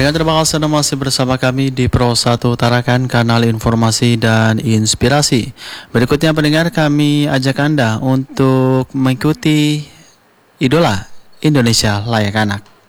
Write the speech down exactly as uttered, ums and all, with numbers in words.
Pendengar terima kasih Anda masih bersama kami di Pro satu Tarakan, kanal informasi dan inspirasi. Berikutnya pendengar, kami ajak Anda untuk mengikuti Idola Indonesia Layak Anak.